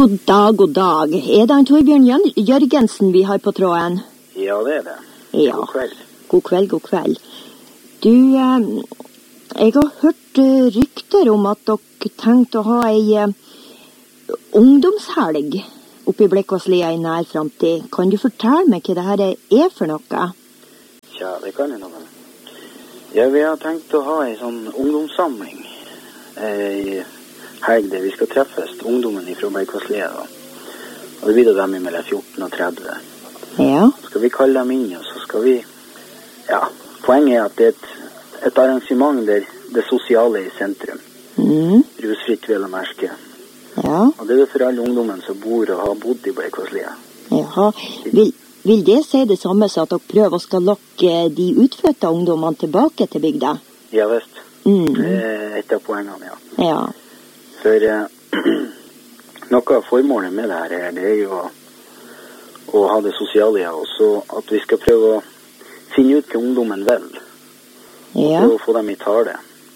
God dag, god dag. Er det en Torbjørn Jørgensen vi har på tråden? Ja, det er det. Ja. God kveld. God kveld, god kveld. Du, jeg har hørt rykter om at dere tenkte å ha ei ungdomshelg oppe i Bleikvasslia i nær fremtid. Kan du fortelle meg hva det her er for noe? Ja, det kan jeg noe. Ja, vi har tenkt å ha en sånn ungdomssamling. Helg der vi skal treffes, ungdommen fra Bleikvasslia da. Og det blir da dem mellom 14 og 30. Ja. Så skal vi kalle dem inn, og så skal vi... Ja, poenget er at det er et arrangement der det sosiale er i sentrum. Rusfritt vil jeg merke. Ja. Og det er for alle ungdommen som bor og har bodd i Bleikvasslia. Jaha. Vil det si det samme så at dere prøver å skal lokke de utflytta ungdommene tilbake til bygda? Ja, visst. Det er et av poengene, ja. Ja. For noe av formålet med det her det er jo å ha det sosiale, ja, og så at vi skal prøve å finne ut hva ungdommen vil. Ja. Og få dem i tale.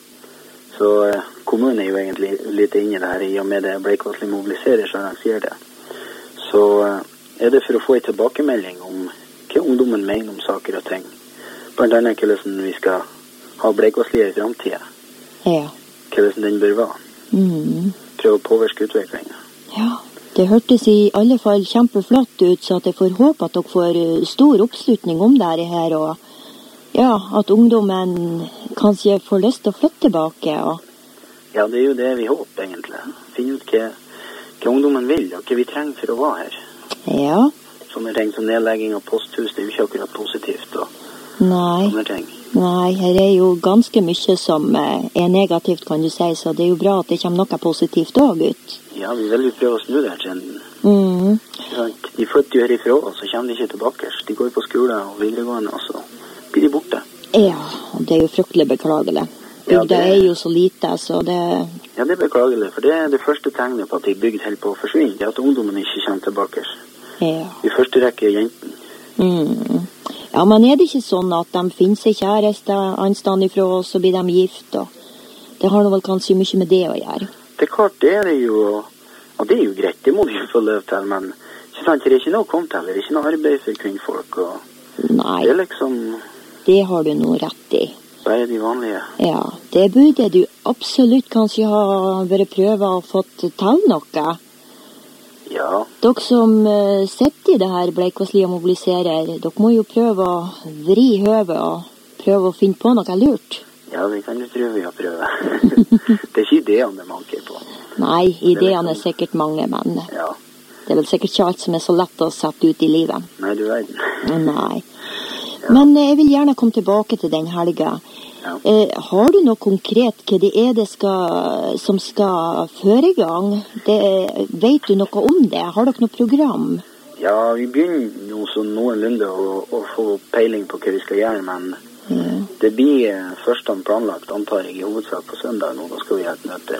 Så kommunen er jo egentlig litt inne i det her, i og med det Bleikvasslia mobiliserer, så arrangerer det. Så er det for å få en tilbakemelding om hva ungdommen mener om saker og ting. Blant annet hvordan vi skal ha Bleikvasslia i fremtiden. Ja. Hvordan den bør være. Prøve å påvirke utviklingen. Ja, det hørtes i alle fall kjempeflott ut, så at jeg får håpe at dere får stor oppslutning om det her, og ja, at ungdommen kanskje får lyst til å flytte tilbake. Ja, det er jo det vi håper egentlig. Finne ut hva ungdommen vil, og hva vi trenger for å være her. Ja. Sånne ting som nedlegging av posthus, det er jo ikke akkurat positivt, og sånne ting. Nei, her er jo ganske mye som er negativt, kan du si, så det er jo bra at det kommer noe positivt også ut. Ja, vi vil jo prøve å snu det her trenden. De flytter jo herifra, og så kommer de ikke tilbake. De går på skole og videregående, og så blir de borte. Ja, det er jo fryktelig beklagelig. Bygda er jo så lite, så det... Ja, det er beklagelig, for det er det første tegnet på at de bygd helt på å forsvinne, det er at ungdommen ikke kommer tilbake. Ja. I første rekke er jenten. Ja, men er det ikke sånn at de finner seg kjæreste anstand ifra, og så blir de gift, og det har nå vel kanskje mye med det å gjøre? Det er klart, det er jo, og det er jo greit, det må de jo få løp til, men ikke sant, det er ikke noe å komme til, det er ikke noe arbeid for kvinnfolk, og nei, det er liksom... Det har du noe rett i. Bare de vanlige. Ja, det burde du absolutt kanskje ha vært prøvet og fått til noe. Ja. Dere som sitter i det her Bleikvasslia mobiliserer, dere må jo prøve å vri høvet og prøve å finne på noe lurt. Ja, det kan du prøve å prøve. Det er ikke ideene det manker på. Nei, ideene er sikkert mange, men ja. Det er vel sikkert ikke alt som er så lett å sette ut i livet. Nei, du vet. Nei. Ja. Men jeg vil gjerne komme tilbake til den helga. Ja. Har du noe konkret hva det er som skal føre i gang? Vet du noe om det? Har dere noe program? Ja, vi begynner jo sånn noenlunde å få peiling på hva vi skal gjøre, men det blir først planlagt, antar jeg, i hovedsak på søndag nå. Da skal vi ha et møte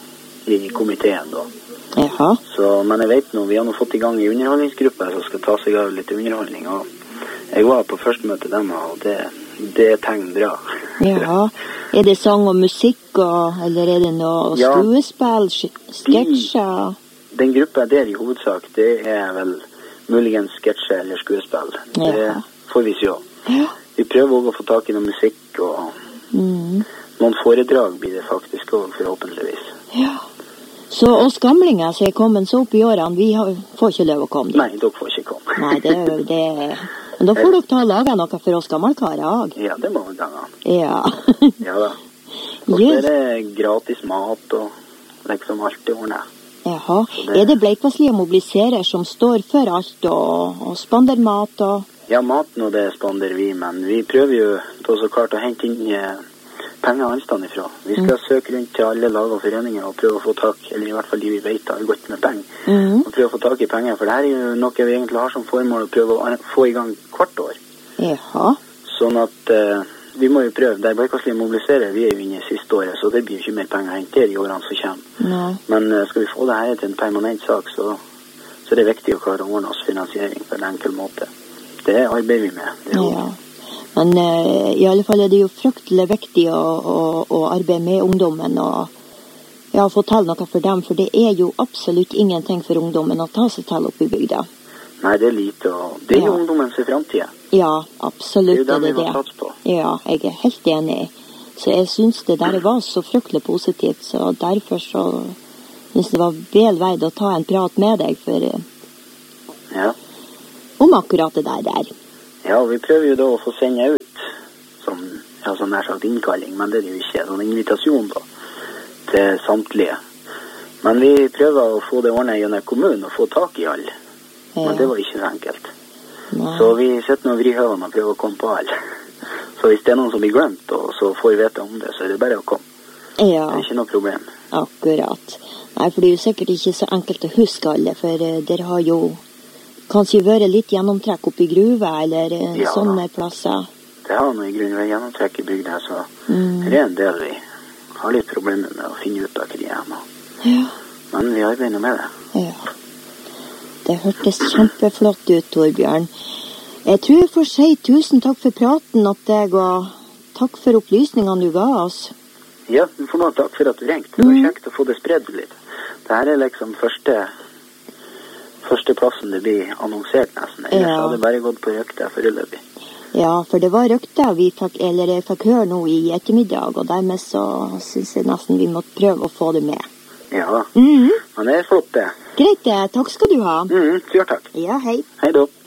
i komiteen da. Jaha. Så, men jeg vet nå, vi har nå fått i gang en underholdningsgruppe som skal ta seg av litt underholdning, og jeg var på første møte dem, og det tegner bra. Ja, er det sang og musikk, eller er det noe skuespill, sketsjer? Den gruppa der i hovedsak, det er vel muligens sketsjer eller skuespill. Det får vi se. Ja. Vi prøver også å få tak i noe musikk, og noen foredrag blir det faktisk også, forhåpentligvis. Ja. Så oss gamlinger som er kommet så opp i årene, vi får ikke lov å komme dit? Nei, dere får ikke komme. Nei, det men da får dere ta og lage noe for oss gammelkarer også. Ja, det må vi gange. Ja. Ja da. Og så er det gratis mat og liksom alt det ordnet. Jaha. Er det Bleikvasslia mobiliserer som står for alt og spander mat og... Ja, maten og det spander vi, men vi prøver jo på så klart å hente inn penger anstand ifra. Vi skal søke rundt til alle lag og foreninger og prøve å få tak, eller i hvert fall de vi vet har gått med penger, og prøve å få tak i penger, for det her er jo noe vi egentlig har som formål å prøve å få i gang hvert år. Jaha. Sånn at vi må jo prøve, der Bleikvasslia mobiliserer, vi er jo inne i siste året, så det blir jo ikke mer penger hent der i årene som kommer. Nei. Men skal vi få det her til en permanent sak, så er det viktig å klare å ordne oss finansiering på en enkel måte. Det arbeider vi med. Det ja. Men i alle fall er det jo fryktelig viktig å arbeide med ungdommen, og Ja, få til noe for dem, for det er jo absolutt ingenting for ungdommen å ta seg til oppe i bygda. Nei, det er lite, og det er jo ungdommens fremtid. Ja, absolutt. Det er jo dem vi må satse på. Ja, jeg er helt enig. Så jeg synes det der var så fryktelig positivt, så derfor så synes det var vel veid å ta en prat med deg om akkurat det der. Ja, vi prøver jo da å få sende ut sånn nær sagt innkalling, men det er jo ikke sånn invitasjon da, til samtlige. Men vi prøver å få det ordnet gjennom kommunen og få tak i alle. Men det var ikke så enkelt. Nei. Så vi setter noen vrihøvene og prøver å komme på alle. Så hvis det er noen som blir glemt, og så får vi vite om det, så er det bare å komme. Ja. Det er ikke noe problem. Akkurat. Nei, for det er jo sikkert ikke så enkelt å huske alle, for dere har jo kanskje vært litt gjennomtrekk opp i gruve, eller sånne plasser. Det har noe i grunnen vært gjennomtrekk i bygda, så det er en del vi har litt problemer med å finne ut av hva de er nå. Ja. Men vi arbeider med det. Ja. Det hørtes kjempeflott ut, Torbjørn. Jeg tror jeg får si 1000 takk for praten at deg, og takk for opplysningene du ga oss. Ja, du får noe takk for at du ringte. Det var kjekt å få det spredd litt. Dette er liksom første plassen det blir annonsert nesten. Ellers hadde det bare gått på rykte foreløpig. Ja, for det var rykte jeg fikk høre nå i ettermiddag, og dermed så synes jeg nesten vi måtte prøve å få det med. Ja, men det er flott det. Greit det, takk skal du ha. Takk. Ja, hei. Hei da.